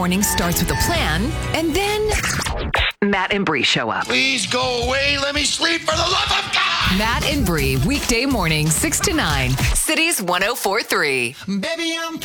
morning starts with a plan, and then Matt and Bree show up. Please go away. Let me sleep for the love of God. Matt and Bree, weekday morning, 6 to 9, Cities 104.3. Baby, I'm